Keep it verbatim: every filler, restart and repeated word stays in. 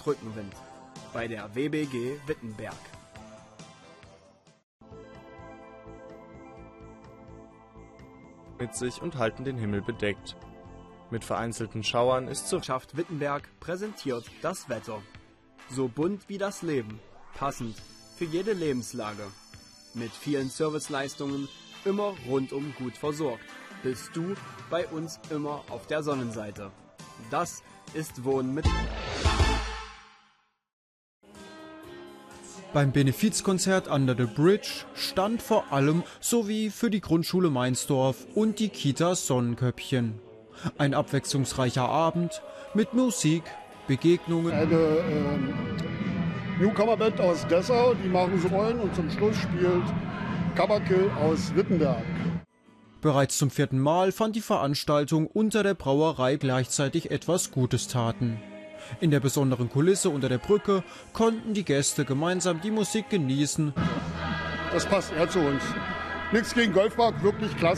Rückenwind bei der W B G Wittenberg. Mit sich und halten den Himmel bedeckt. Mit vereinzelten Schauern ist zur Schaft Wittenberg präsentiert das Wetter. So bunt wie das Leben, passend für jede Lebenslage. Mit vielen Serviceleistungen, immer rundum gut versorgt. Bist du bei uns immer auf der Sonnenseite. Das ist Wohnen mit... Beim Benefizkonzert Under the Bridge stand vor allem sowie für die Grundschule Mainsdorf und die Kita Sonnenköpfchen. Ein abwechslungsreicher Abend mit Musik, Begegnungen. Eine ähm, Newcomer-Band aus Dessau, die machen so Rollen, und zum Schluss spielt Kabakill aus Wittenberg. Bereits zum vierten Mal fand die Veranstaltung unter der Brauerei gleichzeitig etwas Gutes taten. In der besonderen Kulisse unter der Brücke konnten die Gäste gemeinsam die Musik genießen. Das passt eher zu uns. Nichts gegen Golfpark, wirklich klasse.